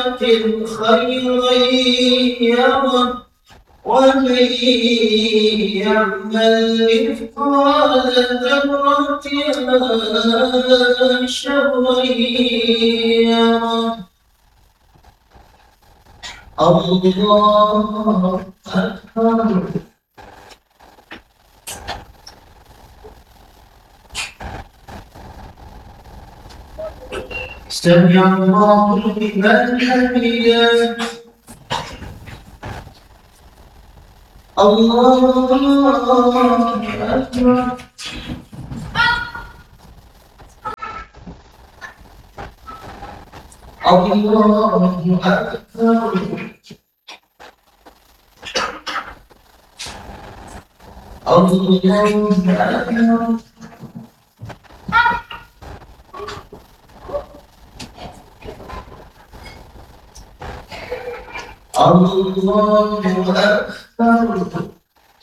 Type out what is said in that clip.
خيرا يره ومن يعمل مثقال ذرة شرا يره. الله أكبر. سمع الله لمن حمده. الله أكبر. الله أكبر. الله أكبر. الله أكبر.